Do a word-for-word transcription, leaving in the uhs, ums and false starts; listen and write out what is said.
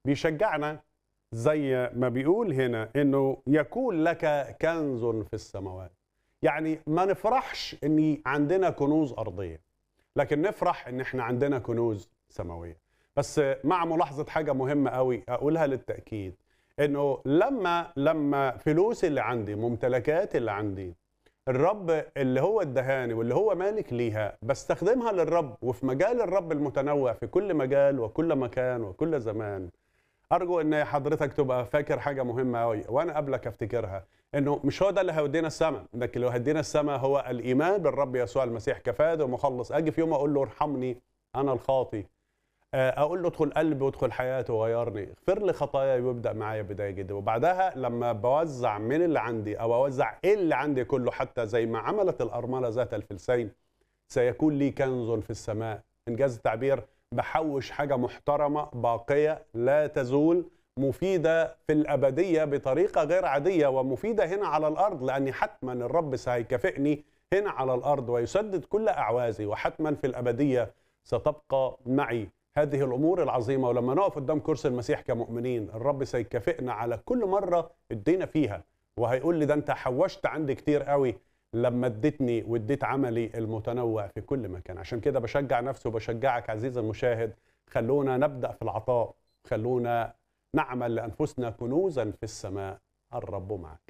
بيشجعنا زي ما بيقول هنا انه يكون لك كنز في السماوات. يعني ما نفرحش ان عندنا كنوز ارضيه، لكن نفرح ان احنا عندنا كنوز سماويه. بس مع ملاحظه حاجه مهمه قوي اقولها للتاكيد، انه لما لما فلوسي اللي عندي، ممتلكاتي اللي عندي، الرب اللي هو ادهاني واللي هو مالك ليها، بستخدمها للرب وفي مجال الرب المتنوع في كل مجال وكل مكان وكل زمان. ارجو ان حضرتك تبقى فاكر حاجه مهمه قوي وانا قبلك افتكرها، انه مش هو ده اللي هيودينا السماء، لكن اللي هيودينا السماء هو الايمان بالرب يسوع المسيح كفاد ومخلص. اجي في يوم اقول له ارحمني انا الخاطي، اقول له ادخل قلبي وادخل حياتي وغيرني، اغفر لي خطاياي وابدا معايا بدايه جديده. وبعدها لما بوزع من اللي عندي او اوزع اللي عندي كله، حتى زي ما عملت الارمله ذات الفلسين، سيكون لي كنز في السماء. انجاز التعبير، بحوش حاجه محترمه باقيه لا تزول، مفيده في الابديه بطريقه غير عاديه، ومفيده هنا على الارض، لاني حتما الرب سيكافئني هنا على الارض ويسدد كل اعوازي، وحتما في الابديه ستبقى معي هذه الامور العظيمه. ولما نقف قدام كرسي المسيح كمؤمنين، الرب سيكافئنا على كل مره ادينا فيها، وهيقول لي ده انت حوشت عندي كتير قوي لما اديتني واديت عملي المتنوع في كل مكان. عشان كده بشجع نفسي وبشجعك عزيزي المشاهد، خلونا نبدا في العطاء، خلونا نعمل لانفسنا كنوزا في السماء. الرب معك.